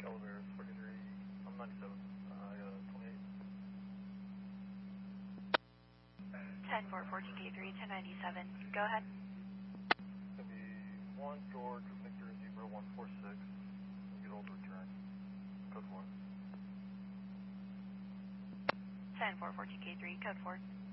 Elevator 43, I'm 97, I got 28. 10-4-14K3, 1097, go ahead. It's going to be 1 George Victor Zebra 146, get old return, code 4. 10-4-14K3, code 4.